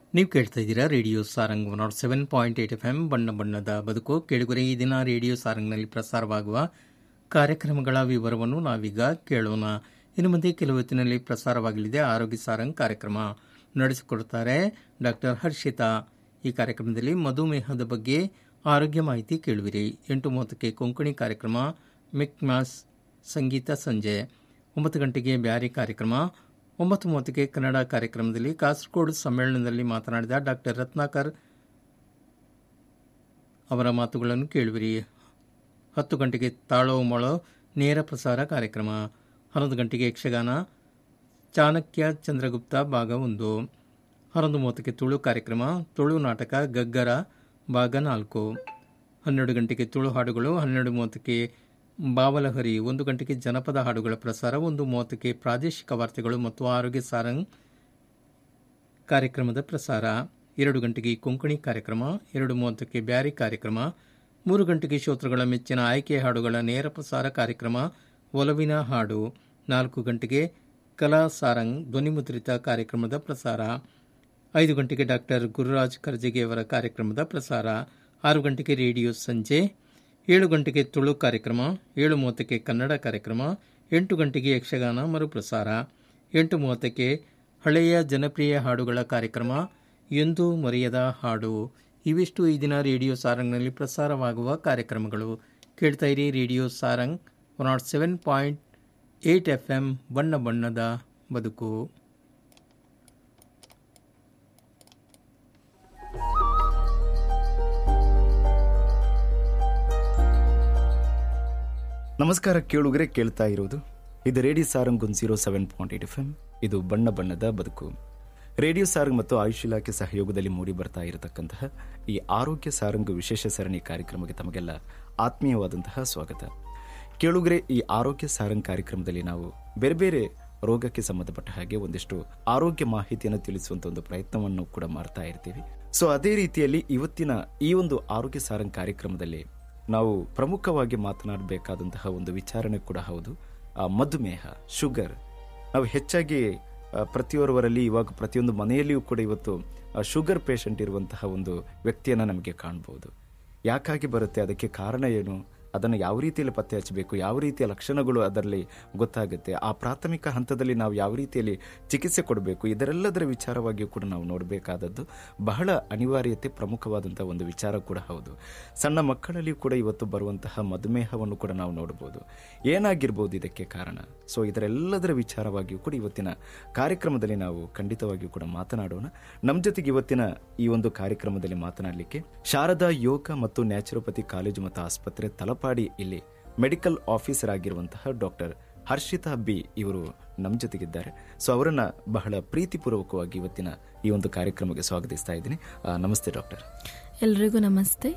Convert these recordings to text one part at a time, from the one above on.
ನೀವು ಕೇಳ್ತಾ ಇದ್ದೀರಾ ರೇಡಿಯೋ ಸಾರಂಗ್ 107.8 FM ಬಣ್ಣ ಬಣ್ಣದ ಬದುಕು. ಕೇಳುಗರೆ, ಈ ದಿನ ರೇಡಿಯೋ ಸಾರಂಗ್ನಲ್ಲಿ ಪ್ರಸಾರವಾಗುವ ಕಾರ್ಯಕ್ರಮಗಳ ವಿವರವನ್ನು ನಾವೀಗ ಕೇಳೋಣ. ಇನ್ನು ಮುಂದೆ ಕೆಲವು ಹೊತ್ತಿನಲ್ಲಿ ಪ್ರಸಾರವಾಗಲಿದೆ ಆರೋಗ್ಯ ಸಾರಂಗ್ ಕಾರ್ಯಕ್ರಮ. ನಡೆಸಿಕೊಡುತ್ತಾರೆ ಡಾಕ್ಟರ್ ಹರ್ಷಿತಾ. ಈ ಕಾರ್ಯಕ್ರಮದಲ್ಲಿ ಮಧುಮೇಹದ ಬಗ್ಗೆ ಆರೋಗ್ಯ ಮಾಹಿತಿ ಕೇಳುವಿರಿ. 8:30ಕ್ಕೆ ಕೊಂಕಣಿ ಕಾರ್ಯಕ್ರಮ ಮಿಕ್ ಮ್ಯಾಸ್ ಸಂಗೀತ ಸಂಜೆ. 9 ಗಂಟೆಗೆ ಬ್ಯಾರಿ ಕಾರ್ಯಕ್ರಮ. 9:30ಕ್ಕೆ ಕನ್ನಡ ಕಾರ್ಯಕ್ರಮದಲ್ಲಿ ಕಾಸರಗೋಡು ಸಮ್ಮೇಳನದಲ್ಲಿ ಮಾತನಾಡಿದ ಡಾಕ್ಟರ್ ರತ್ನಾಕರ್ ಅವರ ಮಾತುಗಳನ್ನು ಕೇಳುವಿರಿ. 10 ಗಂಟೆಗೆ ತಾಳೋ ಮೊಳೋ ನೇರ ಪ್ರಸಾರ ಕಾರ್ಯಕ್ರಮ. 11 ಗಂಟೆಗೆ ಯಕ್ಷಗಾನ ಚಾಣಕ್ಯ ಚಂದ್ರಗುಪ್ತ ಭಾಗ 1. 11:30ಕ್ಕೆ ತುಳು ಕಾರ್ಯಕ್ರಮ ತುಳು ನಾಟಕ ಗಗ್ಗರ ಭಾಗ 4. 12 ಗಂಟೆಗೆ ತುಳು ಹಾಡುಗಳು. 12:30ಕ್ಕೆ ಬಾವಲಹರಿ. 1 ಗಂಟೆಗೆ ಜನಪದ ಹಾಡುಗಳ ಪ್ರಸಾರ. 1:30ಕ್ಕೆ ಪ್ರಾದೇಶಿಕ ವಾರ್ತೆಗಳು ಮತ್ತು ಆರೋಗ್ಯ ಸಾರಂಗ್ ಕಾರ್ಯಕ್ರಮದ ಪ್ರಸಾರ. 2 ಗಂಟೆಗೆ ಕೊಂಕಣಿ ಕಾರ್ಯಕ್ರಮ. 2:30ಕ್ಕೆ ಬ್ಯಾರಿ ಕಾರ್ಯಕ್ರಮ. 3 ಗಂಟೆಗೆ ಶ್ರೋತೃಗಳ ಮೆಚ್ಚಿನ ಆಯ್ಕೆ ಹಾಡುಗಳ ನೇರ ಪ್ರಸಾರ ಕಾರ್ಯಕ್ರಮ ಒಲವಿನ ಹಾಡು. 4 ಗಂಟೆಗೆ ಕಲಾ ಸಾರಂಗ್ ಧ್ವನಿಮುದ್ರಿತ ಕಾರ್ಯಕ್ರಮದ ಪ್ರಸಾರ. 5 ಗಂಟೆಗೆ ಡಾಕ್ಟರ್ ಗುರುರಾಜ್ ಕರ್ಜಗಿಯವರ ಕಾರ್ಯಕ್ರಮದ ಪ್ರಸಾರ. 6 ಗಂಟೆಗೆ ರೇಡಿಯೋ ಸಂಜೆ. 7 ಗಂಟೆಗೆ ತುಳು ಕಾರ್ಯಕ್ರಮ. 7:30ಕ್ಕೆ ಕನ್ನಡ ಕಾರ್ಯಕ್ರಮ. 8 ಗಂಟೆಗೆ ಯಕ್ಷಗಾನ ಮರುಪ್ರಸಾರ. 8:30ಕ್ಕೆ ಹಳೆಯ ಜನಪ್ರಿಯ ಹಾಡುಗಳ ಕಾರ್ಯಕ್ರಮ ಎಂದೂ ಮರೆಯದ ಹಾಡು. ಇವಿಷ್ಟು ಈ ದಿನ ರೇಡಿಯೋ ಸಾರಂಗ್ನಲ್ಲಿ ಪ್ರಸಾರವಾಗುವ ಕಾರ್ಯಕ್ರಮಗಳು. ಕೇಳ್ತಾ ಇರಿ ರೇಡಿಯೋ ಸಾರಂಗ್ 107.8 FM ಬಣ್ಣ ಬಣ್ಣದ ಬದುಕು. ನಮಸ್ಕಾರ ಕೇಳುಗರೆ, ಕೇಳ್ತಾ ಇರೋದು ಇದು ರೇಡಿಯೋ ಸಾರಂಗ್ 107.8 FM. ಇದು ಬಣ್ಣ ಬಣ್ಣದ ಬದುಕು. ರೇಡಿಯೋ ಸಾರಂಗ್ ಮತ್ತು ಆಯುಷ್ ಇಲಾಖೆ ಸಹಯೋಗದಲ್ಲಿ ಮೂಡಿ ಬರ್ತಾ ಇರತಕ್ಕಂತಹ ಈ ಆರೋಗ್ಯ ಸಾರಂಗ್ ವಿಶೇಷ ಸರಣಿ ಕಾರ್ಯಕ್ರಮಕ್ಕೆ ತಮಗೆಲ್ಲ ಆತ್ಮೀಯವಾದಂತಹ ಸ್ವಾಗತ. ಕೇಳುಗರೆ, ಈ ಆರೋಗ್ಯ ಸಾರಂಗ್ ಕಾರ್ಯಕ್ರಮದಲ್ಲಿ ನಾವು ಬೇರೆ ಬೇರೆ ರೋಗಕ್ಕೆ ಸಂಬಂಧಪಟ್ಟ ಹಾಗೆ ಒಂದಿಷ್ಟು ಆರೋಗ್ಯ ಮಾಹಿತಿಯನ್ನು ತಿಳಿಸುವಂತ ಒಂದು ಪ್ರಯತ್ನವನ್ನು ಕೂಡ ಮಾಡ್ತಾ ಇರ್ತೀವಿ. ಸೊ ಅದೇ ರೀತಿಯಲ್ಲಿ ಇವತ್ತಿನ ಈ ಒಂದು ಆರೋಗ್ಯ ಸಾರಂಗ್ ಕಾರ್ಯಕ್ರಮದಲ್ಲಿ ನಾವು ಪ್ರಮುಖವಾಗಿ ಮಾತನಾಡಬೇಕಾದಂತಹ ಒಂದು ವಿಚಾರಣೆ ಕೂಡ ಹೌದು, ಮಧುಮೇಹ, ಶುಗರ್. ನಾವು ಹೆಚ್ಚಾಗಿ ಪ್ರತಿಯೊಬ್ಬರಲ್ಲಿ ಇವಾಗ ಪ್ರತಿಯೊಂದು ಮನೆಯಲ್ಲಿಯೂ ಕೂಡ ಇವತ್ತು ಶುಗರ್ ಪೇಷಂಟ್ ಇರುವಂತಹ ಒಂದು ವ್ಯಕ್ತಿಯನ್ನು ನಮಗೆ ಕಾಣಬಹುದು. ಯಾಕಾಗಿ ಬರುತ್ತೆ, ಅದಕ್ಕೆ ಕಾರಣ ಏನು, ಅದನ್ನು ಯಾವ ರೀತಿಯಲ್ಲಿ ಪತ್ತೆ ಹಚ್ಚಬೇಕು, ಯಾವ ರೀತಿಯ ಲಕ್ಷಣಗಳು ಅದರಲ್ಲಿ ಗೊತ್ತಾಗುತ್ತೆ, ಆ ಪ್ರಾಥಮಿಕ ಹಂತದಲ್ಲಿ ನಾವು ಯಾವ ರೀತಿಯಲ್ಲಿ ಚಿಕಿತ್ಸೆ ಕೊಡಬೇಕು, ಇದರೆಲ್ಲದರ ವಿಚಾರವಾಗಿಯೂ ಕೂಡ ನಾವು ನೋಡಬೇಕಾದದ್ದು ಬಹಳ ಅನಿವಾರ್ಯತೆ, ಪ್ರಮುಖವಾದಂತಹ ಒಂದು ವಿಚಾರ ಕೂಡ ಹೌದು. ಸಣ್ಣ ಮಕ್ಕಳಲ್ಲಿಯೂ ಕೂಡ ಇವತ್ತು ಬರುವಂತಹ ಮಧುಮೇಹವನ್ನು ಕೂಡ ನಾವು ನೋಡಬಹುದು. ಏನಾಗಿರ್ಬೋದು ಇದಕ್ಕೆ ಕಾರಣ? ಸೊ ಇದರೆಲ್ಲದರ ವಿಚಾರವಾಗಿಯೂ ಕೂಡ ಇವತ್ತಿನ ಕಾರ್ಯಕ್ರಮದಲ್ಲಿ ನಾವು ಖಂಡಿತವಾಗಿಯೂ ಕೂಡ ಮಾತನಾಡೋಣ. ನಮ್ಮ ಜೊತೆಗೆ ಇವತ್ತಿನ ಈ ಒಂದು ಕಾರ್ಯಕ್ರಮದಲ್ಲಿ ಮಾತನಾಡಲಿಕ್ಕೆ ಶಾರದಾ ಯೋಗ ಮತ್ತು ನ್ಯಾಚುರೋಪತಿ ಕಾಲೇಜು ಮತ್ತು ಆಸ್ಪತ್ರೆ ತಲಪಾಡಿ ಇಲ್ಲಿ ಮೆಡಿಕಲ್ ಆಫೀಸರ್ ಆಗಿರುವಂತಹ ಡಾಕ್ಟರ್ ಹರ್ಷಿತಾ ಬಿ ಇವರು ನಮ್ಮ ಜೊತೆಗಿದ್ದಾರೆ. ಸೊ ಅವರನ್ನ ಬಹಳ ಪ್ರೀತಿಪೂರ್ವಕವಾಗಿ ಇವತ್ತಿನ ಈ ಒಂದು ಕಾರ್ಯಕ್ರಮಕ್ಕೆ ಸ್ವಾಗತಿಸ್ತಾ ಇದ್ದೀನಿ. ನಮಸ್ತೆ ಡಾಕ್ಟರ್. ಎಲ್ರಿಗೂ ನಮಸ್ತೆ.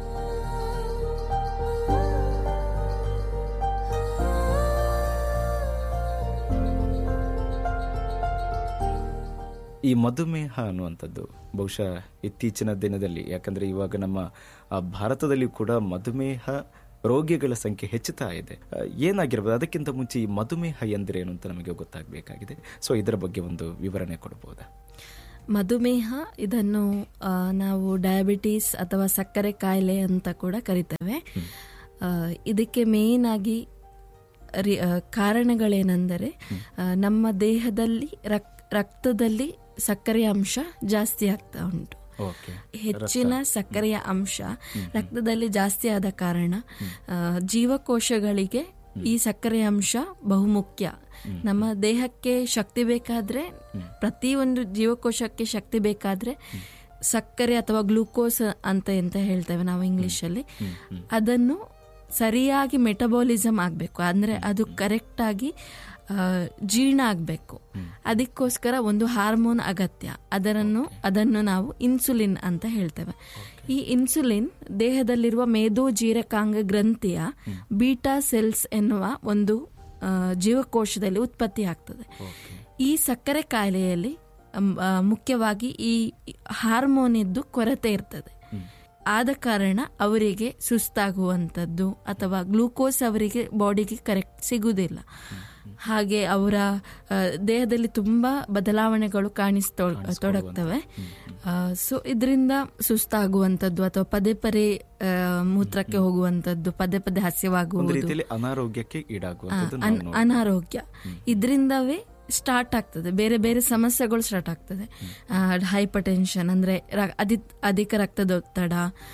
ಈ ಮಧುಮೇಹ ಅನ್ನುವಂಥದ್ದು ಬಹುಶಃ ಇತ್ತೀಚಿನ ದಿನದಲ್ಲಿ, ಯಾಕಂದ್ರೆ ಇವಾಗ ನಮ್ಮ ಭಾರತದಲ್ಲಿ ಕೂಡ ಮಧುಮೇಹ ರೋಗಿಗಳ ಸಂಖ್ಯೆ ಹೆಚ್ಚುತ್ತಾ ಇದೆ. ಏನಾಗಿರ್ಬೋದು, ಅದಕ್ಕಿಂತ ಮುಂಚೆ ಈ ಮಧುಮೇಹ ಎಂದರೇನು ಅಂತ ನಮಗೆ ಗೊತ್ತಾಗಬೇಕಾಗಿದೆ. ಸೊ ಇದರ ಬಗ್ಗೆ ಒಂದು ವಿವರಣೆ ಕೊಡಬಹುದಾ? ಮಧುಮೇಹ, ಇದನ್ನು ನಾವು ಡಯಾಬಿಟೀಸ್ ಅಥವಾ ಸಕ್ಕರೆ ಕಾಯಿಲೆ ಅಂತ ಕೂಡ ಕರಿತೇವೆ. ಇದಕ್ಕೆ ಮೇನ್ ಆಗಿ ಕಾರಣಗಳೇನೆಂದರೆ ನಮ್ಮ ದೇಹದಲ್ಲಿ ರಕ್ತದಲ್ಲಿ ಸಕ್ಕರೆಯ ಅಂಶ ಜಾಸ್ತಿ ಆಗ್ತಾ ಉಂಟು. ಹೆಚ್ಚಿನ ಸಕ್ಕರೆಯ ಅಂಶ ರಕ್ತದಲ್ಲಿ ಜಾಸ್ತಿ ಆದ ಕಾರಣ ಜೀವಕೋಶಗಳಿಗೆ ಈ ಸಕ್ಕರೆಯ ಅಂಶ ಬಹುಮುಖ್ಯ. ನಮ್ಮ ದೇಹಕ್ಕೆ ಶಕ್ತಿ ಬೇಕಾದ್ರೆ, ಪ್ರತಿಯೊಂದು ಜೀವಕೋಶಕ್ಕೆ ಶಕ್ತಿ ಬೇಕಾದ್ರೆ ಸಕ್ಕರೆ ಅಥವಾ ಗ್ಲೂಕೋಸ್ ಅಂತ ಹೇಳ್ತೇವೆ ನಾವು ಇಂಗ್ಲಿಷ್ ಅಲ್ಲಿ, ಅದನ್ನು ಸರಿಯಾಗಿ ಮೆಟಬಾಲಿಸಮ್ ಆಗಬೇಕು. ಅಂದ್ರೆ ಅದು ಕರೆಕ್ಟ್ ಆಗಿ ಜೀರ್ಣ ಆಗಬೇಕು. ಅದಕ್ಕೋಸ್ಕರ ಒಂದು ಹಾರ್ಮೋನ್ ಅಗತ್ಯ. ಅದನ್ನು ನಾವು ಇನ್ಸುಲಿನ್ ಅಂತ ಹೇಳ್ತೇವೆ. ಈ ಇನ್ಸುಲಿನ್ ದೇಹದಲ್ಲಿರುವ ಮೇದೋಜೀರಕಾಂಗ ಗ್ರಂಥಿಯ ಬೀಟಾ ಸೆಲ್ಸ್ ಎನ್ನುವ ಒಂದು ಜೀವಕೋಶದಲ್ಲಿ ಉತ್ಪತ್ತಿ ಆಗ್ತದೆ. ಈ ಸಕ್ಕರೆ ಕಾಯಿಲೆಯಲ್ಲಿ ಮುಖ್ಯವಾಗಿ ಈ ಹಾರ್ಮೋನ್ ಇದ್ದು ಕೊರತೆ ಇರ್ತದೆ. ಆದ ಕಾರಣ ಅವರಿಗೆ ಸುಸ್ತಾಗುವಂಥದ್ದು ಅಥವಾ ಗ್ಲೂಕೋಸ್ ಅವರಿಗೆ ಬಾಡಿಗೆ ಕರೆಕ್ಟ್ ಸಿಗುವುದಿಲ್ಲ. ಹಾಗೆ ಅವರ ದೇಹದಲ್ಲಿ ತುಂಬಾ ಬದಲಾವಣೆಗಳು ಕಾಣಿಸ್ತೊಡಗ್ತವೆ. ಸೊ ಇದರಿಂದ ಸುಸ್ತಾಗುವಂಥದ್ದು ಅಥವಾ ಪದೇ ಪದೇ ಮೂತ್ರಕ್ಕೆ ಹೋಗುವಂಥದ್ದು, ಪದೇ ಪದೇ ಹಸಿವಾಗುವುದು, ಅನಾರೋಗ್ಯಕ್ಕೆ ಈಡಾಗುವಂಥದ್ದು, ಅನಾರೋಗ್ಯ ಇದರಿಂದವೇ ಸ್ಟಾರ್ಟ್ ಆಗ್ತದೆ. ಬೇರೆ ಬೇರೆ ಸಮಸ್ಯೆಗಳು ಸ್ಟಾರ್ಟ್ ಆಗ್ತದೆ. ಹೈಪರ್ ಟೆನ್ಷನ್ ಅಂದ್ರೆ ಅಧಿಕ ರಕ್ತದೊತ್ತಡ,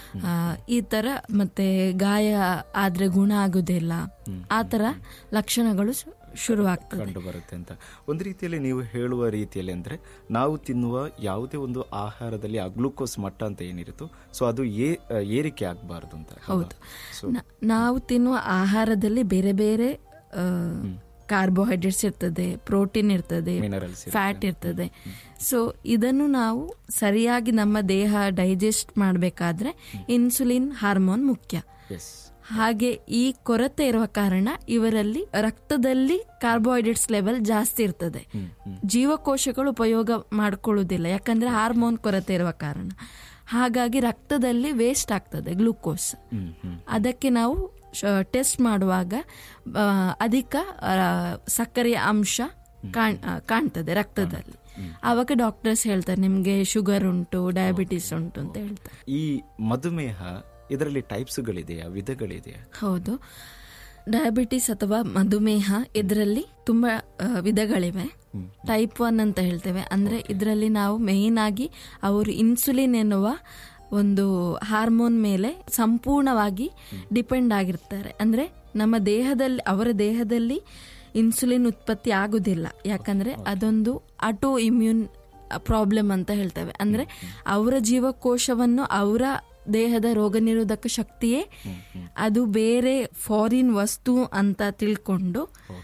ಈ ತರ, ಮತ್ತೆ ಗಾಯ ಆದ್ರೆ ಗುಣ ಆಗುದಿಲ್ಲ, ಆ ತರ ಲಕ್ಷಣಗಳು ಶುರುವಾಗ್ತದೆ, ಕಂಡು ಬರುತ್ತೆ ಅಂತ. ಒಂದು ರೀತಿಯಲ್ಲಿ ನೀವು ಹೇಳುವ ರೀತಿಯಲ್ಲಿ ಅಂದ್ರೆ ನಾವು ತಿನ್ನುವ ಯಾವುದೇ ಒಂದು ಆಹಾರದಲ್ಲಿ ಆ ಗ್ಲೂಕೋಸ್ ಮಟ್ಟ ಅಂತ ಏನಿರುತ್ತೋ ಸೊ ಅದು ಏರಿಕೆ ಆಗಬಾರದು ಅಂತ. ಹೌದು, ನಾವು ತಿನ್ನುವ ಆಹಾರದಲ್ಲಿ ಬೇರೆ ಬೇರೆ ಕಾರ್ಬೋಹೈಡ್ರೇಟ್ಸ್ ಇರ್ತದೆ, ಪ್ರೋಟೀನ್ ಇರ್ತದೆ, ಫ್ಯಾಟ್ ಇರ್ತದೆ. ಸೊ ಇದನ್ನು ನಾವು ಸರಿಯಾಗಿ ನಮ್ಮ ದೇಹ ಡೈಜೆಸ್ಟ್ ಮಾಡಬೇಕಾದ್ರೆ ಇನ್ಸುಲಿನ್ ಹಾರ್ಮೋನ್ ಮುಖ್ಯ. ಹಾಗೆ ಈ ಕೊರತೆ ಇರುವ ಕಾರಣ ಇವರಲ್ಲಿ ರಕ್ತದಲ್ಲಿ ಕಾರ್ಬೋಹೈಡ್ರೇಟ್ಸ್ ಲೆವೆಲ್ ಜಾಸ್ತಿ ಇರ್ತದೆ. ಜೀವಕೋಶಗಳು ಉಪಯೋಗ ಮಾಡಿಕೊಳ್ಳುವುದಿಲ್ಲ, ಯಾಕಂದ್ರೆ ಹಾರ್ಮೋನ್ ಕೊರತೆ ಇರುವ ಕಾರಣ. ಹಾಗಾಗಿ ರಕ್ತದಲ್ಲಿ ವೇಸ್ಟ್ ಆಗ್ತದೆ ಗ್ಲೂಕೋಸ್. ಅದಕ್ಕೆ ನಾವು ಟೆಸ್ಟ್ ಮಾಡುವಾಗ ಅಧಿಕ ಸಕ್ಕರೆಯ ಅಂಶ ಕಾಣ್ತದೆ ರಕ್ತದಲ್ಲಿ. ಆವಾಗ ಡಾಕ್ಟರ್ಸ್ ಹೇಳ್ತಾರೆ ನಿಮ್ಗೆ ಶುಗರ್ ಉಂಟು, ಡಯಾಬಿಟಿಸ್ ಉಂಟು ಅಂತ ಹೇಳ್ತಾರೆ. ಈ ಮಧುಮೇಹ ಇದರಲ್ಲಿ ಟೈಪ್ಸ್ಗಳಿದೆಯಾ, ವಿಧಗಳಿದೆಯಾ? ಹೌದು, ಡಯಾಬಿಟಿಸ್ ಅಥವಾ ಮಧುಮೇಹ ಇದರಲ್ಲಿ ತುಂಬಾ ವಿಧಗಳಿವೆ. ಟೈಪ್ 1 ಅಂತ ಹೇಳ್ತೇವೆ. ಅಂದ್ರೆ ಇದರಲ್ಲಿ ನಾವು ಮೇಯ್ನ್ ಆಗಿ ಅವರು ಇನ್ಸುಲಿನ್ ಎನ್ನುವ ಒಂದು ಹಾರ್ಮೋನ್ ಮೇಲೆ ಸಂಪೂರ್ಣವಾಗಿ ಡಿಪೆಂಡ್ ಆಗಿರ್ತಾರೆ. ಅಂದ್ರೆ ನಮ್ಮ ದೇಹದಲ್ಲಿ, ಅವರ ದೇಹದಲ್ಲಿ ಇನ್ಸುಲಿನ್ ಉತ್ಪತ್ತಿ ಆಗುದಿಲ್ಲ, ಯಾಕಂದ್ರೆ ಅದೊಂದು ಆಟೋ ಇಮ್ಯೂನ್ ಪ್ರಾಬ್ಲಮ್ ಅಂತ ಹೇಳ್ತೇವೆ. ಅಂದ್ರೆ ಅವರ ಜೀವಕೋಶವನ್ನು ಅವರ ದೇಹದ ರೋಗ ನಿರೋಧಕ ಶಕ್ತಿಯೇ ಅದು ಬೇರೆ ಫಾರಿನ್ ವಸ್ತು ಅಂತ ತಿಳ್ಕೊಂಡು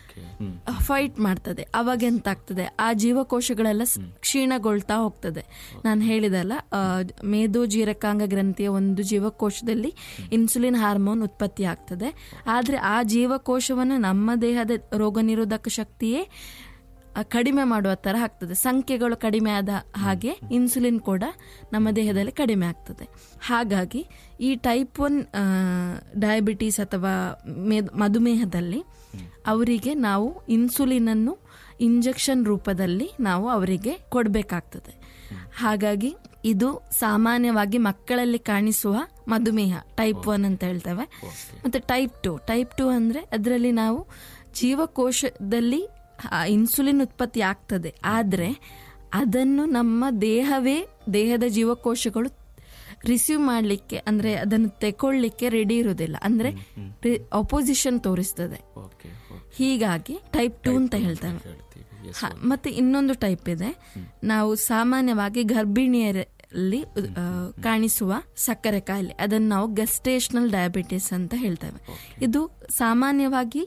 ಫೈಟ್ ಮಾಡ್ತದೆ. ಅವಾಗ ಎಂತ ಆಗ್ತದೆ, ಆ ಜೀವಕೋಶಗಳೆಲ್ಲ ಕ್ಷೀಣಗೊಳ್ತಾ ಹೋಗ್ತದೆ. ನಾನು ಹೇಳಿದಲ್ಲ, ಮೇದೋ ಜೀರಕಾಂಗ ಗ್ರಂಥಿಯ ಒಂದು ಜೀವಕೋಶದಲ್ಲಿ ಇನ್ಸುಲಿನ್ ಹಾರ್ಮೋನ್ ಉತ್ಪತ್ತಿ ಆಗ್ತದೆ. ಆದ್ರೆ ಆ ಜೀವಕೋಶವನ್ನು ನಮ್ಮ ದೇಹದ ರೋಗ ನಿರೋಧಕ ಶಕ್ತಿಯೇ ಕಡಿಮೆ ಮಾಡುವ ತರ ಆಗ್ತದೆ. ಸಂಖ್ಯೆಗಳು ಕಡಿಮೆ ಆದ ಹಾಗೆ ಇನ್ಸುಲಿನ್ ಕೂಡ ನಮ್ಮ ದೇಹದಲ್ಲಿ ಕಡಿಮೆ ಆಗ್ತದೆ. ಹಾಗಾಗಿ ಈ ಟೈಪ್ 1 ಡಯಾಬಿಟೀಸ್ ಅಥವಾ ಮಧುಮೇಹದಲ್ಲಿ ಅವರಿಗೆ ನಾವು ಇನ್ಸುಲಿನ್ ಅನ್ನು ಇಂಜೆಕ್ಷನ್ ರೂಪದಲ್ಲಿ ನಾವು ಅವರಿಗೆ ಕೊಡಬೇಕಾಗ್ತದೆ. ಹಾಗಾಗಿ ಇದು ಸಾಮಾನ್ಯವಾಗಿ ಮಕ್ಕಳಲ್ಲಿ ಕಾಣಿಸುವ ಮಧುಮೇಹ ಟೈಪ್ 1 ಅಂತ ಹೇಳ್ತೇವೆ. ಮತ್ತೆ ಟೈಪ್ 2 ಅಂದ್ರೆ ಅದರಲ್ಲಿ ನಾವು ಜೀವಕೋಶದಲ್ಲಿ ಇನ್ಸುಲಿನ್ ಉತ್ಪತ್ತಿ ಆಗ್ತದೆ, ಆದ್ರೆ ಅದನ್ನು ನಮ್ಮ ದೇಹದ ಜೀವಕೋಶಗಳು ರಿಸೀವ್ ಮಾಡಲಿಕ್ಕೆ, ಅಂದ್ರೆ ಅದನ್ನು ತೆಕೊಳ್ಳಿಕ್ಕೆ ರೆಡಿ ಇರುವುದಿಲ್ಲ, ಅಂದ್ರೆ ಅಪೋಸಿಷನ್ ತೋರಿಸ್ತದೆ. ಹೀಗಾಗಿ ಟೈಪ್ 2 ಅಂತ ಹೇಳ್ತೇವೆ. ಮತ್ತೆ ಇನ್ನೊಂದು ಟೈಪ್ ಇದೆ, ನಾವು ಸಾಮಾನ್ಯವಾಗಿ ಗರ್ಭಿಣಿಯರಲ್ಲಿ ಕಾಣಿಸುವ ಸಕ್ಕರೆ ಕಾಯಿಲೆ, ಅದನ್ನು ನಾವು ಗೆಸ್ಟೇಷನಲ್ ಡಯಾಬಿಟಿಸ್ ಅಂತ ಹೇಳ್ತೇವೆ. ಇದು ಸಾಮಾನ್ಯವಾಗಿ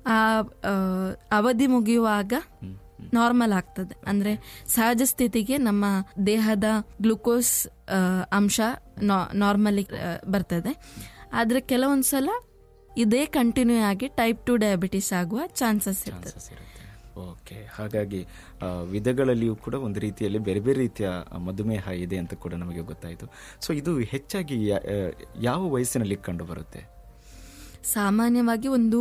ಅವಧಿ ಮುಗಿಯುವಾಗ ನಾರ್ಮಲ್ ಆಗ್ತದೆ. ಅಂದ್ರೆ ಸಹಜ ಸ್ಥಿತಿಗೆ ನಮ್ಮ ದೇಹದ ಗ್ಲೂಕೋಸ್ ಅಂಶ ನಾರ್ಮಲಿ ಬರ್ತದೆ. ಆದ್ರೆ ಕೆಲವೊಂದ್ಸಲ ಇದೇ ಕಂಟಿನ್ಯೂ ಆಗಿ ಟೈಪ್ 2 ಡಯಾಬಿಟಿಸ್ ಆಗುವ ಚಾನ್ಸಸ್ ಇರ್ತದೆ. ಓಕೆ, ಹಾಗಾಗಿ ವಿಧಗಳಲ್ಲಿಯೂ ಕೂಡ ಒಂದು ರೀತಿಯಲ್ಲಿ ಬೇರೆ ಬೇರೆ ರೀತಿಯ ಮಧುಮೇಹ ಇದೆ ಅಂತ ಕೂಡ ನಮಗೆ ಗೊತ್ತಾಯಿತು. ಸೊ ಇದು ಹೆಚ್ಚಾಗಿ ಯಾವ ವಯಸ್ಸಿನಲ್ಲಿ ಕಂಡು ಬರುತ್ತೆ? ಸಾಮಾನ್ಯವಾಗಿ ಒಂದು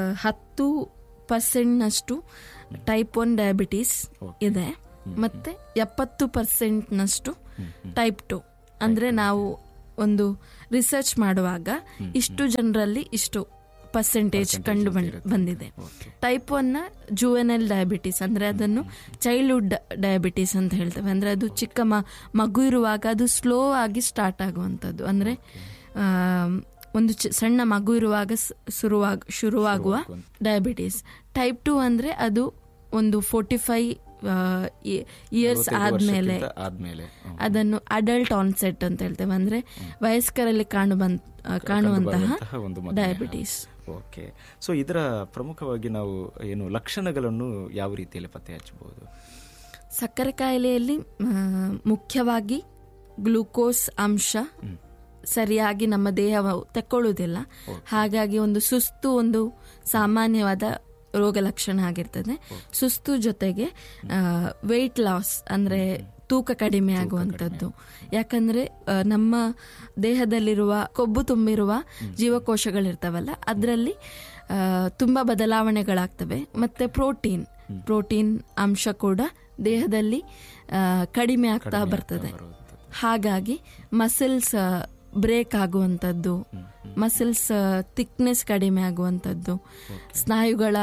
10% ಟೈಪ್ 1 ಡಯಾಬಿಟಿಸ್ ಇದೆ, ಮತ್ತೆ 70% ಟೈಪ್ 2. ಅಂದ್ರೆ ನಾವು ಒಂದು ರಿಸರ್ಚ್ ಮಾಡುವಾಗ ಇಷ್ಟು ಜನರಲ್ಲಿ ಇಷ್ಟು ಪರ್ಸೆಂಟೇಜ್ ಕಂಡು ಬಂದಿದೆ. ಟೈಪ್ 1 ಜುವೆನೈಲ್ ಡಯಾಬಿಟಿಸ್ ಅಂದ್ರೆ ಅದನ್ನು ಚೈಲ್ಡ್ಹುಡ್ ಡಯಾಬಿಟಿಸ್ ಅಂತ ಹೇಳ್ತೇವೆ. ಅಂದ್ರೆ ಅದು ಚಿಕ್ಕ ಮಗು ಇರುವಾಗ ಅದು ಸ್ಲೋ ಆಗಿ ಸ್ಟಾರ್ಟ್ ಆಗುವಂಥದ್ದು. ಅಂದ್ರೆ ಒಂದು ಸಣ್ಣ ಮಗು ಇರುವಾಗ ಶುರುವಾಗುವ ಡಯಾಬಿಟಿಸ್. ಟೈಪ್ 2 ಅಂದ್ರೆ ಅದು ಒಂದು 45 ಇಯರ್ಸ್ ಆದ್ಮೇಲೆ ಅದನ್ನು ಅಡಲ್ಟ್ ಆನ್ಸೆಟ್ ಅಂತ ಹೇಳ್ತೇವೆ. ಅಂದ್ರೆ ವಯಸ್ಕರಲ್ಲಿ ಕಾಣುವಂತಹ ಡಯಾಬಿಟಿಸ್. ಓಕೆ, ಸೊ ಇದರ ಪ್ರಮುಖವಾಗಿ ನಾವು ಏನು ಲಕ್ಷಣಗಳನ್ನು ಯಾವ ರೀತಿಯಲ್ಲಿ ಪತ್ತೆ ಹಚ್ಚಬಹುದು? ಸಕ್ಕರೆ ಕಾಯಿಲೆಯಲ್ಲಿ ಮುಖ್ಯವಾಗಿ ಗ್ಲೂಕೋಸ್ ಅಂಶ ಸರಿಯಾಗಿ ನಮ್ಮ ದೇಹವು ತಕ್ಕೊಳ್ಳುವುದಿಲ್ಲ. ಹಾಗಾಗಿ ಒಂದು ಸುಸ್ತು ಒಂದು ಸಾಮಾನ್ಯವಾದ ರೋಗ ಲಕ್ಷಣ ಆಗಿರ್ತದೆ. ಸುಸ್ತು ಜೊತೆಗೆ ವೆಯ್ಟ್ ಲಾಸ್ ಅಂದ್ರೆ ತೂಕ ಕಡಿಮೆ ಆಗುವಂಥದ್ದು. ಯಾಕಂದ್ರೆ ನಮ್ಮ ದೇಹದಲ್ಲಿರುವ ಕೊಬ್ಬು ತುಂಬಿರುವ ಜೀವಕೋಶಗಳಿರ್ತಾವಲ್ಲ, ಅದರಲ್ಲಿ ತುಂಬ ಬದಲಾವಣೆಗಳಾಗ್ತವೆ. ಮತ್ತು ಪ್ರೋಟೀನ್ ಅಂಶ ಕೂಡ ದೇಹದಲ್ಲಿ ಕಡಿಮೆ ಆಗ್ತಾ ಬರ್ತದೆ. ಹಾಗಾಗಿ ಮಸಲ್ಸ್ ಬ್ರೇಕ್ ಆಗುವಂಥದ್ದು, ಮಸಲ್ಸ್ ಥಿಕ್ನೆಸ್ ಕಡಿಮೆ ಆಗುವಂಥದ್ದು, ಸ್ನಾಯುಗಳ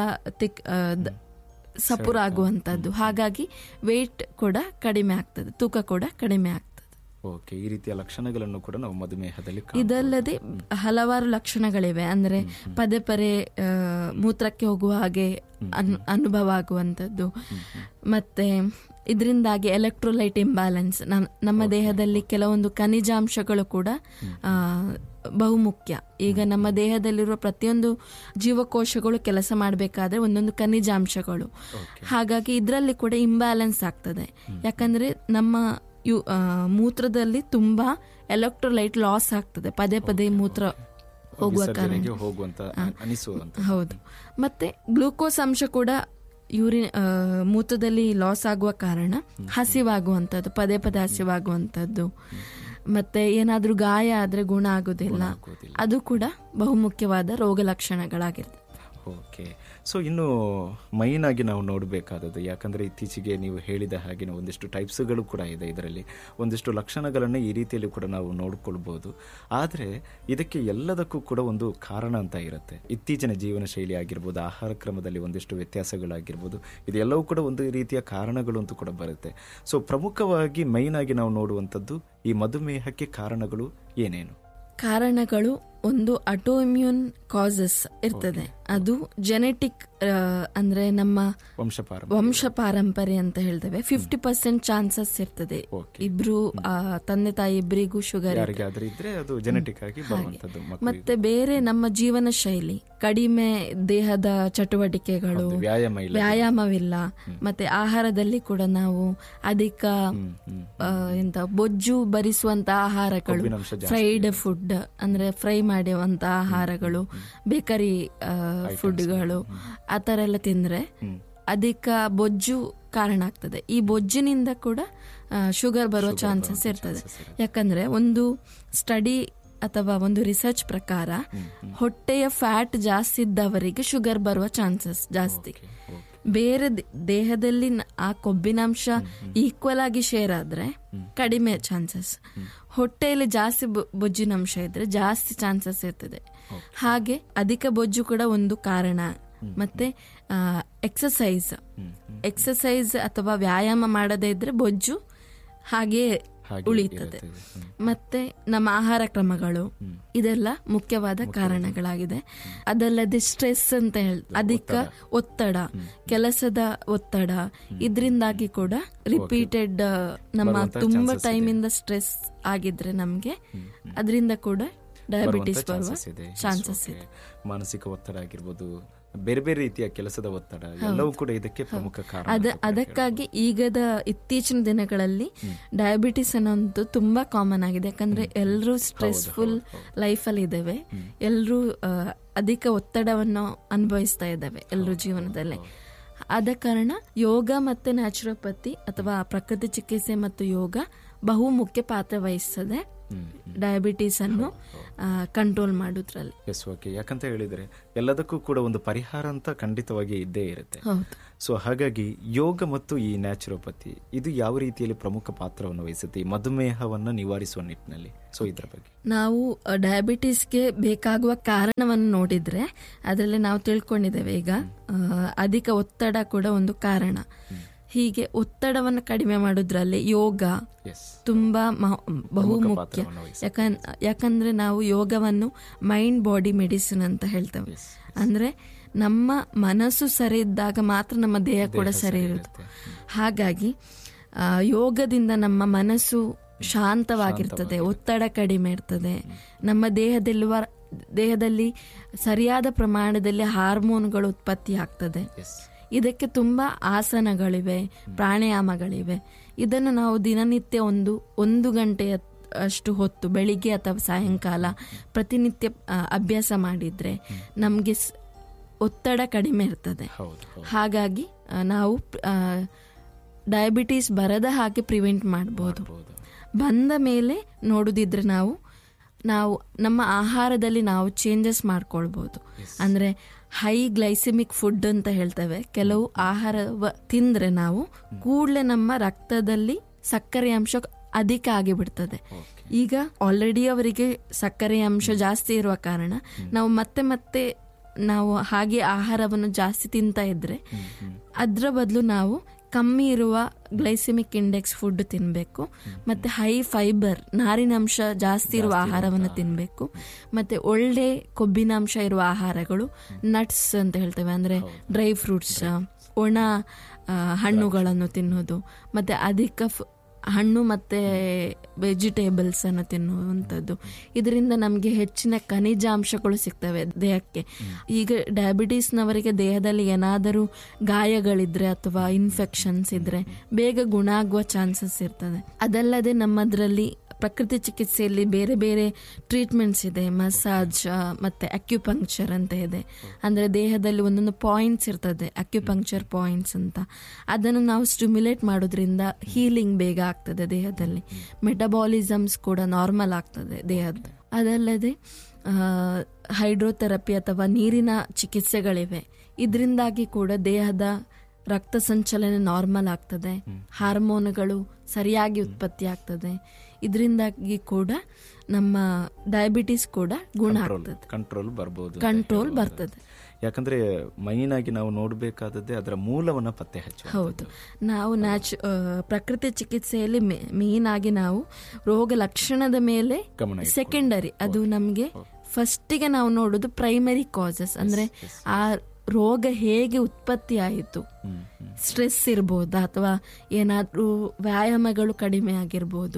ಸಪುರ ಆಗುವಂಥದ್ದು. ಹಾಗಾಗಿ ವೇಟ್ ಕೂಡ ಕಡಿಮೆ ಆಗ್ತದೆ, ತೂಕ ಕೂಡ ಕಡಿಮೆ ಆಗ್ತದೆ. ಓಕೆ, ಈ ರೀತಿಯ ಲಕ್ಷಣಗಳನ್ನು ಕೂಡ ನಾವು ಮಧುಮೇಹದಲ್ಲಿ ಇದಲ್ಲದೆ ಹಲವಾರು ಲಕ್ಷಣಗಳಿವೆ. ಅಂದ್ರೆ ಪದೇ ಪದೇ ಮೂತ್ರಕ್ಕೆ ಹೋಗುವ ಹಾಗೆ ಅನುಭವ ಆಗುವಂಥದ್ದು, ಮತ್ತೆ ಇದರಿಂದಾಗಿ ಎಲೆಕ್ಟ್ರೋಲೈಟ್ ಇಂಬ್ಯಾಲೆನ್ಸ್, ನಮ್ಮ ದೇಹದಲ್ಲಿ ಕೆಲವೊಂದು ಖನಿಜಾಂಶಗಳು ಕೂಡ ಬಹುಮುಖ್ಯ. ಈಗ ನಮ್ಮ ದೇಹದಲ್ಲಿರುವ ಪ್ರತಿಯೊಂದು ಜೀವಕೋಶಗಳು ಕೆಲಸ ಮಾಡಬೇಕಾದ್ರೆ ಒಂದೊಂದು ಖನಿಜಾಂಶಗಳು, ಹಾಗಾಗಿ ಇದರಲ್ಲಿ ಕೂಡ ಇಂಬ್ಯಾಲೆನ್ಸ್ ಆಗ್ತದೆ. ಯಾಕಂದ್ರೆ ನಮ್ಮ ಮೂತ್ರದಲ್ಲಿ ತುಂಬಾ ಎಲೆಕ್ಟ್ರೋಲೈಟ್ ಲಾಸ್ ಆಗ್ತದೆ, ಪದೇ ಪದೇ ಮೂತ್ರ ಹೋಗುವ ಕಾರಣ. ಹೌದು. ಮತ್ತೆ ಗ್ಲೂಕೋಸ್ ಅಂಶ ಕೂಡ ಮೂತ್ರದಲ್ಲಿ ಲಾಸ್ ಆಗುವ ಕಾರಣ ಹಸಿವಾಗುವಂಥದ್ದು, ಪದೇ ಪದೇ ಹಸಿವಾಗುವಂಥದ್ದು. ಮತ್ತೆ ಏನಾದ್ರೂ ಗಾಯ ಆದ್ರೆ ಗುಣ ಆಗೋದಿಲ್ಲ, ಅದು ಕೂಡ ಬಹುಮುಖ್ಯವಾದ ರೋಗ ಲಕ್ಷಣಗಳಾಗಿರ್ತದೆ. ಓಕೆ, ಸೊ ಇನ್ನು ಮೈನ್ ಆಗಿ ನಾವು ನೋಡಬೇಕಾದದ್ದು, ಯಾಕಂದರೆ ಇತ್ತೀಚೆಗೆ ನೀವು ಹೇಳಿದ ಹಾಗೆ ಒಂದಿಷ್ಟು ಟೈಪ್ಸ್ಗಳು ಕೂಡ ಇದೆ, ಇದರಲ್ಲಿ ಒಂದಿಷ್ಟು ಲಕ್ಷಣಗಳನ್ನು ಈ ರೀತಿಯಲ್ಲಿ ಕೂಡ ನಾವು ನೋಡ್ಕೊಳ್ಬೋದು. ಆದರೆ ಇದಕ್ಕೆ ಎಲ್ಲದಕ್ಕೂ ಕೂಡ ಒಂದು ಕಾರಣ ಅಂತ ಇರುತ್ತೆ. ಇತ್ತೀಚಿನ ಜೀವನ ಶೈಲಿ ಆಗಿರ್ಬೋದು, ಆಹಾರ ಕ್ರಮದಲ್ಲಿ ಒಂದಿಷ್ಟು ವ್ಯತ್ಯಾಸಗಳಾಗಿರ್ಬೋದು, ಇದೆಲ್ಲವೂ ಕೂಡ ಒಂದು ರೀತಿಯ ಕಾರಣಗಳು ಅಂತೂ ಕೂಡ ಬರುತ್ತೆ. ಸೊ ಪ್ರಮುಖವಾಗಿ ಮೈನ್ ಆಗಿ ನಾವು ನೋಡುವಂಥದ್ದು ಈ ಮಧುಮೇಹಕ್ಕೆ ಕಾರಣಗಳು ಏನೇನು? ಕಾರಣಗಳು ಒಂದು ಆಟೋಇಮ್ಯೂನ್ ಕಾಸಸ್ ಇರ್ತದೆ, ಅದು ಜೆನೆಟಿಕ್, ಅಂದ್ರೆ ನಮ್ಮ ವಂಶ ಪಾರಂಪರ್ಯ ಅಂತ ಹೇಳ್ತೇವೆ. 50% ಚಾನ್ಸಸ್ ಇರ್ತದೆ. ಇಬ್ರು ತಂದೆ ತಾಯಿ ಇಬ್ಬರಿಗೂ ಶುಗರ್ ಮತ್ತೆ ಬೇರೆ ನಮ್ಮ ಜೀವನ ಶೈಲಿ, ಕಡಿಮೆ ದೇಹದ ಚಟುವಟಿಕೆಗಳು, ವ್ಯಾಯಾಮವಿಲ್ಲ, ಮತ್ತೆ ಆಹಾರದಲ್ಲಿ ಕೂಡ ನಾವು ಅಧಿಕ ಬೊಜ್ಜು ಭರಿಸುವಂತ ಆಹಾರಗಳು, ಫ್ರೈಡ್ ಫುಡ್ ಅಂದ್ರೆ ಫ್ರೈ ಮಾಡುವಂತ ಆಹಾರಗಳು, ಬೇಕರಿ ಫುಡ್ಗಳು, ಆ ತರ ಎಲ್ಲ ತಿಂದ್ರೆ ಅಧಿಕ ಬೊಜ್ಜು ಕಾರಣ ಆಗ್ತದೆ. ಈ ಬೊಜ್ಜಿನಿಂದ ಕೂಡ ಶುಗರ್ ಬರುವ ಚಾನ್ಸಸ್ ಇರ್ತದೆ. ಯಾಕಂದ್ರೆ ಒಂದು ಸ್ಟಡಿ ಅಥವಾ ಒಂದು ರಿಸರ್ಚ್ ಪ್ರಕಾರ ಹೊಟ್ಟೆಯ ಫ್ಯಾಟ್ ಜಾಸ್ತಿ ಇದ್ದವರಿಗೆ ಶುಗರ್ ಬರುವ ಚಾನ್ಸಸ್ ಜಾಸ್ತಿ. ಬೇರೆ ದೇಹದಲ್ಲಿ ಆ ಕೊಬ್ಬಿನಾಂಶ ಈಕ್ವಲ್ ಆಗಿ ಶೇರ್ ಆದ್ರೆ ಕಡಿಮೆ ಚಾನ್ಸಸ್, ಹೊಟ್ಟೆಯಲ್ಲಿ ಜಾಸ್ತಿ ಬೊಜ್ಜಿನಾಂಶ ಇದ್ರೆ ಜಾಸ್ತಿ ಚಾನ್ಸಸ್ ಇರ್ತದೆ. ಹಾಗೆ ಅಧಿಕ ಬೊಜ್ಜು ಕೂಡ ಒಂದು ಕಾರಣ. ಮತ್ತೆ ಎಕ್ಸಸೈಸ್ ಅಥವಾ ವ್ಯಾಯಾಮ ಮಾಡದೇ ಇದ್ರೆ ಬೊಜ್ಜು ಹಾಗೆ ಉಳಿತದೆ. ಮತ್ತೆ ನಮ್ಮ ಆಹಾರ ಕ್ರಮಗಳು, ಇದೆಲ್ಲ ಮುಖ್ಯವಾದ ಕಾರಣಗಳಾಗಿದೆ. ಅದಲ್ಲದೆ ಸ್ಟ್ರೆಸ್ ಅಂತ ಅಧಿಕ ಒತ್ತಡ, ಕೆಲಸದ ಒತ್ತಡ, ಇದರಿಂದಾಗಿ ಕೂಡ ರಿಪೀಟೆಡ್ ನಮ್ಮ ತುಂಬಾ ಟೈಮಿಂದ ಸ್ಟ್ರೆಸ್ ಆಗಿದ್ರೆ ನಮ್ಗೆ ಅದರಿಂದ ಕೂಡ ಡಯಾಬಿಟಿಸ್ ಬರುವ ಚಾನ್ಸಸ್ ಇದೆ. ಮಾನಸಿಕ ಒತ್ತಡ ಆಗಿರ್ಬೋದು, ಬೇರೆ ಬೇರೆ ರೀತಿಯ ಕೆಲಸದ ಒತ್ತಡ, ಎಲ್ಲವೂ ಕೂಡ ಇದಕ್ಕೆ ಪ್ರಮುಖ ಕಾರಣ. ಅದಕ್ಕಾಗಿ ಈಗದ ಇತ್ತೀಚಿನ ದಿನಗಳಲ್ಲಿ ಡಯಾಬಿಟಿಸ್ ಅನ್ನೋದು ತುಂಬಾ ಕಾಮನ್ ಆಗಿದೆ. ಯಾಕಂದ್ರೆ ಎಲ್ಲರೂ ಸ್ಟ್ರೆಸ್ಫುಲ್ ಲೈಫಲ್ಲಿ ಇದ್ದೇವೆ, ಎಲ್ಲರೂ ಅಧಿಕ ಒತ್ತಡವನ್ನು ಅನುಭವಿಸ್ತಾ ಇದ್ದೇವೆ ಎಲ್ಲರೂ ಜೀವನದಲ್ಲಿ. ಆದ ಕಾರಣ ಯೋಗ ಮತ್ತೆ ನ್ಯಾಚುರೋಪತಿ ಅಥವಾ ಪ್ರಕೃತಿ ಚಿಕಿತ್ಸೆ ಮತ್ತು ಯೋಗ ಬಹು ಮುಖ್ಯ ಪಾತ್ರ ವಹಿಸ್ತದೆ ಡಯಾಬಿಟಿಸ್ ಅನ್ನು ಕಂಟ್ರೋಲ್ ಮಾಡೋದ್ರಲ್ಲಿ. ಯಾಕಂತ ಹೇಳಿದ್ರೆ ಎಲ್ಲದಕ್ಕೂ ಕೂಡ ಒಂದು ಪರಿಹಾರ ಅಂತ ಖಂಡಿತವಾಗಿ ಇದ್ದೇ ಇರುತ್ತೆ. ಸೊ ಹಾಗಾಗಿ ಯೋಗ ಮತ್ತು ಈ ನ್ಯಾಚುರೋಪತಿ ಇದು ಯಾವ ರೀತಿಯಲ್ಲಿ ಪ್ರಮುಖ ಪಾತ್ರವನ್ನು ವಹಿಸುತ್ತೆ ಈ ಮಧುಮೇಹವನ್ನು ನಿವಾರಿಸುವ ನಿಟ್ಟಿನಲ್ಲಿ? ಸೊ ಇದರ ಬಗ್ಗೆ ನಾವು ಡಯಾಬಿಟಿಸ್ಗೆ ಬೇಕಾಗುವ ಕಾರಣವನ್ನು ನೋಡಿದ್ರೆ ಅದರಲ್ಲಿ ನಾವು ತಿಳ್ಕೊಂಡಿದ್ದೇವೆ. ಈಗ ಅಧಿಕ ಒತ್ತಡ ಕೂಡ ಒಂದು ಕಾರಣ. ಹೀಗೆ ಒತ್ತಡವನ್ನು ಕಡಿಮೆ ಮಾಡೋದ್ರಲ್ಲಿ ಯೋಗ ತುಂಬಾ ಬಹು ಮುಖ್ಯ. ಯಾಕಂದ್ರೆ ನಾವು ಯೋಗವನ್ನು ಮೈಂಡ್ ಬಾಡಿ ಮೆಡಿಸಿನ್ ಅಂತ ಹೇಳ್ತೇವೆ. ಅಂದ್ರೆ ನಮ್ಮ ಮನಸ್ಸು ಸರಿ ಇದ್ದಾಗ ಮಾತ್ರ ನಮ್ಮ ದೇಹ ಕೂಡ ಸರಿ ಇರುತ್ತೆ. ಹಾಗಾಗಿ ಯೋಗದಿಂದ ನಮ್ಮ ಮನಸ್ಸು ಶಾಂತವಾಗಿರ್ತದೆ, ಒತ್ತಡ ಕಡಿಮೆ ಇರ್ತದೆ, ನಮ್ಮ ದೇಹದಲ್ಲಿ ಸರಿಯಾದ ಪ್ರಮಾಣದಲ್ಲಿ ಹಾರ್ಮೋನ್ಗಳು ಉತ್ಪತ್ತಿ ಆಗ್ತದೆ. ಇದಕ್ಕೆ ತುಂಬಾ ಆಸನಗಳಿವೆ, ಪ್ರಾಣಾಯಾಮಗಳಿವೆ. ಇದನ್ನು ನಾವು ದಿನನಿತ್ಯ ಒಂದು ಗಂಟೆಯ ಅಷ್ಟು ಹೊತ್ತು ಬೆಳಿಗ್ಗೆ ಅಥವಾ ಸಾಯಂಕಾಲ ಪ್ರತಿನಿತ್ಯ ಅಭ್ಯಾಸ ಮಾಡಿದ್ರೆ ನಮ್ಗೆ ಒತ್ತಡ ಕಡಿಮೆ ಇರ್ತದೆ. ಹಾಗಾಗಿ ನಾವು ಡಯಾಬಿಟಿಸ್ ಬರದ ಹಾಗೆ ಪ್ರಿವೆಂಟ್ ಮಾಡಬಹುದು. ಬಂದ ಮೇಲೆ ನೋಡುದಿದ್ರೆ ನಾವು ನಮ್ಮ ಆಹಾರದಲ್ಲಿ ನಾವು ಚೇಂಜಸ್ ಮಾಡ್ಕೊಳ್ಬಹುದು. ಅಂದ್ರೆ ಹೈ ಗ್ಲೈಸೆಮಿಕ್ ಫುಡ್ ಅಂತ ಹೇಳ್ತೇವೆ. ಕೆಲವು ಆಹಾರ ತಿಂದ್ರೆ ನಾವು ಕೂಡಲೇ ನಮ್ಮ ರಕ್ತದಲ್ಲಿ ಸಕ್ಕರೆ ಅಂಶ ಅಧಿಕ ಆಗಿಬಿಡ್ತದೆ. ಈಗ ಆಲ್ರೆಡಿ ಅವರಿಗೆ ಸಕ್ಕರೆ ಅಂಶ ಜಾಸ್ತಿ ಇರುವ ಕಾರಣ ನಾವು ಮತ್ತೆ ನಾವು ಹಾಗೆ ಆಹಾರವನ್ನು ಜಾಸ್ತಿ ತಿಂತಾ ಇದ್ರೆ ಅದರ ಬದಲು ನಾವು ಕಮ್ಮಿ ಇರುವ ಗ್ಲೈಸೆಮಿಕ್ ಇಂಡೆಕ್ಸ್ ಫುಡ್ ತಿನ್ನಬೇಕು. ಮತ್ತೆ ಹೈ ಫೈಬರ್, ನಾರಿನಾಂಶ ಜಾಸ್ತಿ ಇರುವ ಆಹಾರವನ್ನು ತಿನ್ನಬೇಕು. ಮತ್ತೆ ಒಳ್ಳೆ ಕೊಬ್ಬಿನಾಂಶ ಇರುವ ಆಹಾರಗಳು, ನಟ್ಸ್ ಅಂತ ಹೇಳ್ತೇವೆ, ಅಂದ್ರೆ ಡ್ರೈ ಫ್ರೂಟ್ಸ್, ಒಣ ಹಣ್ಣುಗಳನ್ನು ತಿನ್ನೋದು, ಮತ್ತೆ ಅಧಿಕ ಹಣ್ಣು ಮತ್ತೆ ವೆಜಿಟೇಬಲ್ಸ್ ಅನ್ನು ತಿನ್ನುವಂಥದ್ದು. ಇದರಿಂದ ನಮಗೆ ಹೆಚ್ಚಿನ ಖನಿಜಾಂಶಗಳು ಸಿಗ್ತವೆ ದೇಹಕ್ಕೆ. ಈಗ ಡಯಾಬಿಟೀಸ್ನವರಿಗೆ ದೇಹದಲ್ಲಿ ಏನಾದರೂ ಗಾಯಗಳಿದ್ರೆ ಅಥವಾ ಇನ್ಫೆಕ್ಷನ್ಸ್ ಇದ್ರೆ ಬೇಗ ಗುಣ ಆಗುವ ಚಾನ್ಸಸ್ ಇರ್ತದೆ. ಅದಲ್ಲದೆ ನಮ್ಮದ್ರಲ್ಲಿ ಪ್ರಕೃತಿ ಚಿಕಿತ್ಸೆಯಲ್ಲಿ ಬೇರೆ ಬೇರೆ ಟ್ರೀಟ್ಮೆಂಟ್ಸ್ ಇದೆ. ಮಸಾಜ್ ಮತ್ತೆ ಅಕ್ಯುಪಂಕ್ಚರ್ ಅಂತ ಇದೆ. ಅಂದ್ರೆ ದೇಹದಲ್ಲಿ ಒಂದೊಂದು ಪಾಯಿಂಟ್ಸ್ ಇರ್ತದೆ, ಅಕ್ಯುಪಂಕ್ಚರ್ ಪಾಯಿಂಟ್ಸ್ ಅಂತ. ಅದನ್ನು ನಾವು ಸ್ಟಿಮ್ಯುಲೇಟ್ ಮಾಡೋದ್ರಿಂದ ಹೀಲಿಂಗ್ ಬೇಗ ಆಗ್ತದೆ ದೇಹದಲ್ಲಿ. ಮೆಟಬಾಲಿಸಮ್ಸ್ ಕೂಡ ನಾರ್ಮಲ್ ಆಗ್ತದೆ ದೇಹದ. ಅದಲ್ಲದೆ ಹೈಡ್ರೋಥೆರಪಿ ಅಥವಾ ನೀರಿನ ಚಿಕಿತ್ಸೆಗಳಿವೆ. ಇದರಿಂದಾಗಿ ಕೂಡ ದೇಹದ ರಕ್ತ ಸಂಚಲನೆ ನಾರ್ಮಲ್ ಆಗ್ತದೆ, ಹಾರ್ಮೋನ್ಗಳು ಸರಿಯಾಗಿ ಉತ್ಪತ್ತಿ ಆಗ್ತದೆ. ಇದರಿಂದಾಗಿ ಕೂಡ ನಮ್ಮ ಡಯಾಬಿಟಿಸ್ ಕೂಡ ಗುಣ ಆಗ್ತದೆ, ಕಂಟ್ರೋಲ್ ಬರ್ತದೆ. ಯಾಕಂದ್ರೆ ಮೈನ್ ಆಗಿ ನಾವು ನೋಡಬೇಕಾದದ್ದೇ ಅದರ ಮೂಲವನ್ನ ಪತ್ತೆ ಹಚ್ಚುವ. ಹೌದು, ನಾವು ಪ್ರಕೃತಿ ಚಿಕಿತ್ಸೆಯಲ್ಲಿ ಮೇನ್ ಆಗಿ ನಾವು ರೋಗ ಲಕ್ಷಣದ ಮೇಲೆ ಸೆಕೆಂಡರಿ, ಅದು ನಮ್ಗೆ ಫಸ್ಟಿಗೆ ನಾವು ನೋಡೋದು ಪ್ರೈಮರಿ ಕಾಸಸ್, ಅಂದ್ರೆ ಆ ರೋಗ ಹೇಗೆ ಉತ್ಪತ್ತಿ ಆಯಿತು. ಸ್ಟ್ರೆಸ್ ಇರ್ಬೋದು ಅಥವಾ ಏನಾದ್ರೂ ವ್ಯಾಯಾಮಗಳು ಕಡಿಮೆ ಆಗಿರ್ಬೋದು.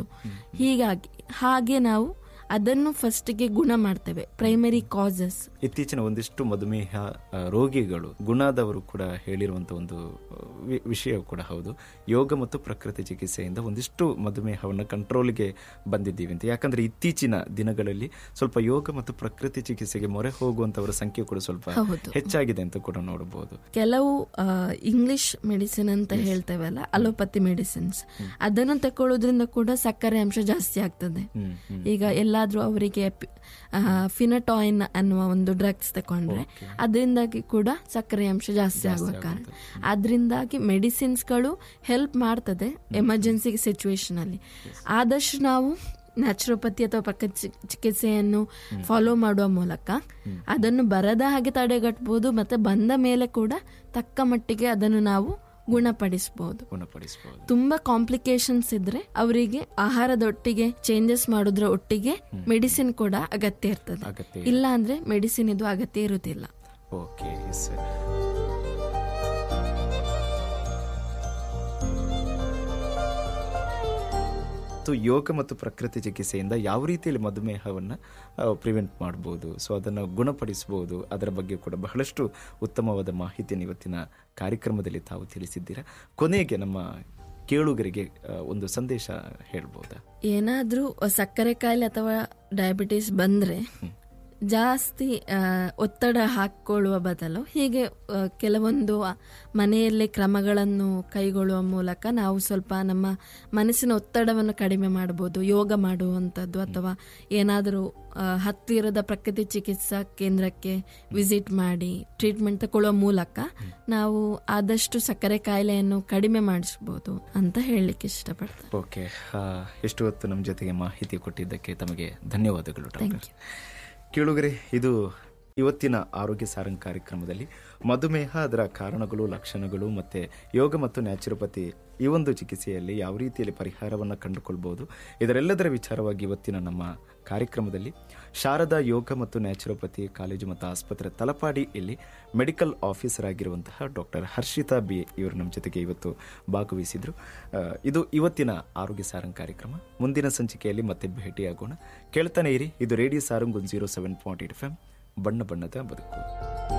ಹಾಗೆ ನಾವು ಅದನ್ನು ಫಸ್ಟ್ಗೆ ಗುಣ ಮಾಡ್ತೇವೆ, ಪ್ರೈಮರಿ ಕಾಸಸ್. ಇತ್ತೀಚಿನ ಒಂದಿಷ್ಟು ಮಧುಮೇಹ ರೋಗಿಗಳು ಗುಣಾದವರು ಕೂಡ ಹೇಳಿರುವಂತ ಒಂದು ವಿಷಯ ಕೂಡ ಹೌದು. ಯೋಗ ಮತ್ತು ಪ್ರಕೃತಿ ಚಿಕಿತ್ಸೆಯಿಂದ ಒಂದಿಷ್ಟು ಮಧುಮೇಹವನ್ನು ಕಂಟ್ರೋಲ್ಗೆ ಬಂದಿದ್ದೀವಿ ಅಂತ. ಯಾಕಂದ್ರೆ ಇತ್ತೀಚಿನ ದಿನಗಳಲ್ಲಿ ಸ್ವಲ್ಪ ಯೋಗ ಮತ್ತು ಪ್ರಕೃತಿ ಚಿಕಿತ್ಸೆಗೆ ಮೊರೆ ಹೋಗುವಂತವರ ಸಂಖ್ಯೆ ಕೂಡ ಸ್ವಲ್ಪ ಹೆಚ್ಚಾಗಿದೆ ಅಂತ ಕೂಡ ನೋಡಬಹುದು. ಕೆಲವು ಇಂಗ್ಲಿಷ್ ಮೆಡಿಸಿನ್ ಅಂತ ಹೇಳ್ತೇವಲ್ಲ, ಅಲೋಪತಿ ಮೆಡಿಸಿನ್ಸ್, ಅದನ್ನು ತಗೊಳ್ಳೋದ್ರಿಂದ ಕೂಡ ಸಕ್ಕರೆ ಅಂಶ ಜಾಸ್ತಿ ಆಗ್ತದೆ. ಈಗ ಎಲ್ಲಾದ್ರೂ ಅವರಿಗೆ ಫಿನಟಾಯಿನ್ ಅನ್ನುವ ಒಂದು ಡ್ರಗ್ಸ್ ತಕೊಂಡ್ರೆ ಅದರಿಂದಾಗಿ ಕೂಡ ಸಕ್ಕರೆ ಅಂಶ ಜಾಸ್ತಿ ಆಗುವ ಕಾರಣ. ಅದರಿಂದಾಗಿ ಮೆಡಿಸಿನ್ಸ್ಗಳು ಹೆಲ್ಪ್ ಮಾಡ್ತದೆ ಎಮರ್ಜೆನ್ಸಿ ಸಿಚುವೇಶನ್ ಅಲ್ಲಿ. ಆದಷ್ಟು ನಾವು ನ್ಯಾಚುರೋಪತಿ ಅಥವಾ ಪ್ರಕೃತಿ ಚಿಕಿತ್ಸೆಯನ್ನು ಫಾಲೋ ಮಾಡುವ ಮೂಲಕ ಅದನ್ನು ಬರದ ಹಾಗೆ ತಡೆಗಟ್ಟಬಹುದು. ಮತ್ತೆ ಬಂದ ಮೇಲೆ ಕೂಡ ತಕ್ಕ ಮಟ್ಟಿಗೆ ಅದನ್ನು ನಾವು ಗುಣಪಡಿಸಬಹುದು. ತುಂಬಾ ಕಾಂಪ್ಲಿಕೇಶನ್ಸ್ ಇದ್ರೆ ಅವರಿಗೆ ಆಹಾರದೊಟ್ಟಿಗೆ ಚೇಂಜಸ್ ಮಾಡೋದ್ರ ಒಟ್ಟಿಗೆ ಮೆಡಿಸಿನ್ ಕೂಡ ಅಗತ್ಯ ಇರ್ತದೆ. ಇಲ್ಲ ಅಂದ್ರೆ ಮೆಡಿಸಿನ್ ಇದು ಅಗತ್ಯ ಇರುವುದಿಲ್ಲ. Okay sir. ಯೋಗ ಮತ್ತು ಪ್ರಕೃತಿ ಚಿಕಿತ್ಸೆಯಿಂದ ಯಾವ ರೀತಿಯಲ್ಲಿ ಮಧುಮೇಹವನ್ನು ಪ್ರಿವೆಂಟ್ ಮಾಡಬಹುದು, ಸೊ ಅದನ್ನು ಗುಣಪಡಿಸಬಹುದು, ಅದರ ಬಗ್ಗೆ ಕೂಡ ಬಹಳಷ್ಟು ಉತ್ತಮವಾದ ಮಾಹಿತಿಯನ್ನು ಇವತ್ತಿನ ಕಾರ್ಯಕ್ರಮದಲ್ಲಿ ತಾವು ತಿಳಿಸಿದ್ದೀರಾ. ಕೊನೆಗೆ ನಮ್ಮ ಕೇಳುಗರಿಗೆ ಒಂದು ಸಂದೇಶ ಹೇಳ್ಬೋದಾ? ಏನಾದ್ರೂ ಸಕ್ಕರೆ ಕಾಯಿಲೆ ಅಥವಾ ಡಯಾಬಿಟಿಸ್ ಬಂದ್ರೆ ಜಾಸ್ತಿ ಒತ್ತಡ ಹಾಕೊಳ್ಳುವ ಬದಲು ಹೀಗೆ ಕೆಲವೊಂದು ಮನೆಯಲ್ಲೇ ಕ್ರಮಗಳನ್ನು ಕೈಗೊಳ್ಳುವ ಮೂಲಕ ನಾವು ಸ್ವಲ್ಪ ನಮ್ಮ ಮನಸ್ಸಿನ ಒತ್ತಡವನ್ನು ಕಡಿಮೆ ಮಾಡಬಹುದು. ಯೋಗ ಮಾಡುವಂಥದ್ದು ಅಥವಾ ಏನಾದರೂ ಹತ್ತಿರದ ಪ್ರಕೃತಿ ಚಿಕಿತ್ಸಾ ಕೇಂದ್ರಕ್ಕೆ ವಿಸಿಟ್ ಮಾಡಿ ಟ್ರೀಟ್ಮೆಂಟ್ ತಗೊಳ್ಳುವ ಮೂಲಕ ನಾವು ಆದಷ್ಟು ಸಕ್ಕರೆ ಕಾಯಿಲೆಯನ್ನು ಕಡಿಮೆ ಮಾಡಿಸಬಹುದು ಅಂತ ಹೇಳಲಿಕ್ಕೆ ಇಷ್ಟಪಡ್ತೇನೆ. ಓಕೆ, ಎಷ್ಟು ಹೊತ್ತು ನಮ್ಮ ಜೊತೆಗೆ ಮಾಹಿತಿ ಕೊಟ್ಟಿದ್ದಕ್ಕೆ ತಮಗೆ ಧನ್ಯವಾದಗಳು. Thank you. ಕೇಳುಗರೆ, ಇದು ಇವತ್ತಿನ ಆರೋಗ್ಯ ಸಾರಂಗ್ ಕಾರ್ಯಕ್ರಮದಲ್ಲಿ ಮಧುಮೇಹ, ಅದರ ಕಾರಣಗಳು, ಲಕ್ಷಣಗಳು ಮತ್ತು ಯೋಗ ಮತ್ತು ನ್ಯಾಚುರೋಪತಿ ಈ ಒಂದು ಚಿಕಿತ್ಸೆಯಲ್ಲಿ ಯಾವ ರೀತಿಯಲ್ಲಿ ಪರಿಹಾರವನ್ನು ಕಂಡುಕೊಳ್ಬಹುದು, ಇದರೆಲ್ಲದರ ವಿಚಾರವಾಗಿ ಇವತ್ತಿನ ನಮ್ಮ ಕಾರ್ಯಕ್ರಮದಲ್ಲಿ ಶಾರದಾ ಯೋಗ ಮತ್ತು ನ್ಯಾಚುರೋಪತಿ ಕಾಲೇಜು ಮತ್ತು ಆಸ್ಪತ್ರೆ ತಲಪಾಡಿ ಇಲ್ಲಿ ಮೆಡಿಕಲ್ ಆಫೀಸರ್ ಆಗಿರುವಂತಹ ಡಾಕ್ಟರ್ ಹರ್ಷಿತಾ ಬಿ ಇವರು ನಮ್ಮ ಜೊತೆಗೆ ಇವತ್ತು ಭಾಗವಹಿಸಿದ್ರು. ಇದು ಇವತ್ತಿನ ಆರೋಗ್ಯ ಸಾರಂಗ್ ಕಾರ್ಯಕ್ರಮ. ಮುಂದಿನ ಸಂಚಿಕೆಯಲ್ಲಿ ಮತ್ತೆ ಭೇಟಿಯಾಗೋಣ. ಕೇಳ್ತಾನೆ ಇರಿ. ಇದು ರೇಡಿಯೋ ಸಾರಂಗ್ 107.8 FM, ಬಣ್ಣ ಬಣ್ಣದ ಬದುಕು.